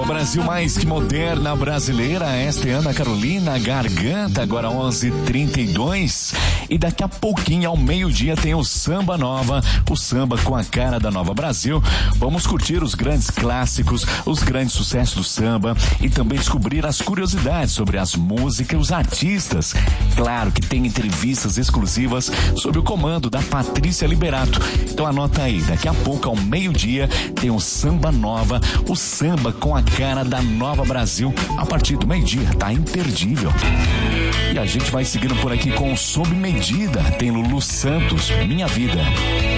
Brasil mais que moderna brasileira. Esta é Ana Carolina Garganta, agora 11h32. E daqui a pouquinho, ao meio-dia, tem o Samba Nova, o samba com a cara da Nova Brasil. Vamos curtir os grandes clássicos, os grandes sucessos do samba e também descobrir as curiosidades sobre as músicas e os artistas. Claro que tem entrevistas exclusivas sob o comando da Patrícia Liberato. Então anota aí, daqui a pouco, ao meio-dia, tem o Samba Nova, o samba com a cara da Nova Brasil. A partir do meio-dia, tá imperdível. E a gente vai seguindo por aqui com o Sob Medida. Tem Lulu Santos, Minha Vida.